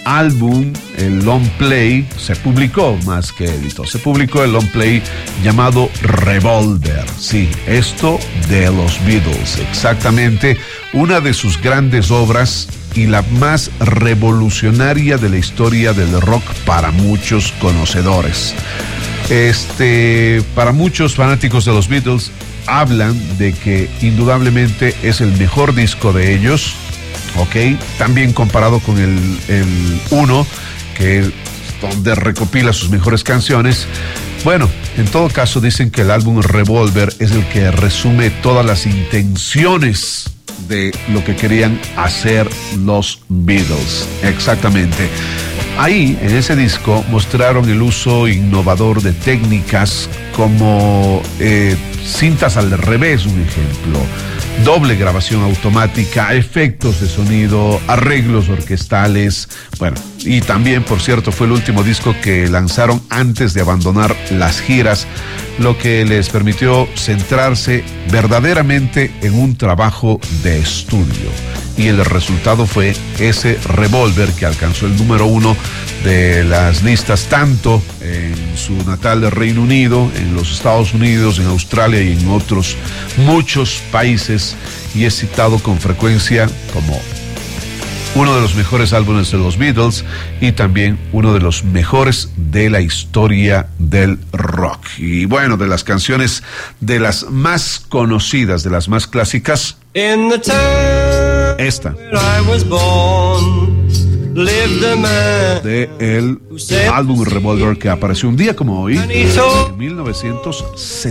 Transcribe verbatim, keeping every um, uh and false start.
álbum, el long play, se publicó más que editó, se publicó el long play llamado Revolver. Sí, esto de los Beatles, exactamente, una de sus grandes obras y la más revolucionaria de la historia del rock para muchos conocedores. Este, para muchos fanáticos de los Beatles, hablan de que indudablemente es el mejor disco de ellos, ¿ok? También comparado con el, el uno, que es donde recopila sus mejores canciones. Bueno, en todo caso dicen que el álbum Revolver es el que resume todas las intenciones de lo que querían hacer los Beatles. Exactamente. Ahí, en ese disco, mostraron el uso innovador de técnicas como eh, cintas al revés, un ejemplo, doble grabación automática, efectos de sonido, arreglos orquestales. Bueno, y también, por cierto, fue el último disco que lanzaron antes de abandonar las giras, lo que les permitió centrarse verdaderamente en un trabajo de estudio. Y el resultado fue ese Revolver que alcanzó el número uno de las listas tanto en su natal Reino Unido, en los Estados Unidos, en Australia y en otros muchos países, y es citado con frecuencia como uno de los mejores álbumes de los Beatles y también uno de los mejores de la historia del rock. Y bueno, de las canciones, de las más conocidas, de las más clásicas, esta de el álbum Revolver, que apareció un día como hoy en mil novecientos sesenta.